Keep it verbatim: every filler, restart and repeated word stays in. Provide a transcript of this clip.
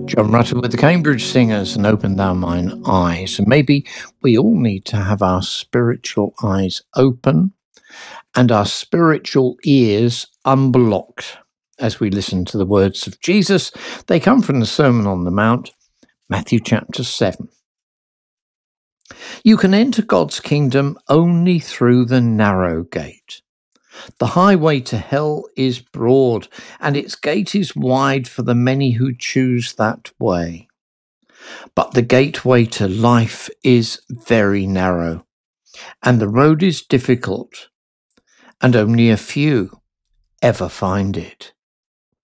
John Rutter with the Cambridge Singers and Open Thou Mine Eyes. And maybe we all need to have our spiritual eyes open and our spiritual ears unblocked as we listen to the words of Jesus. They come from the Sermon on the Mount, Matthew chapter seven. You can enter God's kingdom only through the narrow gate. The highway to hell is broad, and its gate is wide for the many who choose that way. But the gateway to life is very narrow, and the road is difficult, and only a few ever find it.